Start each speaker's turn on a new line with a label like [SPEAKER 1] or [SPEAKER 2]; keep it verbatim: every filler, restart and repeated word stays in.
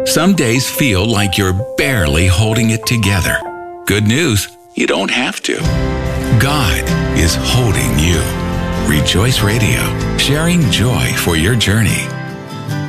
[SPEAKER 1] Some days feel like you're barely holding it together. Good news, you don't have to. God is holding you. Rejoice Radio, sharing joy for your journey.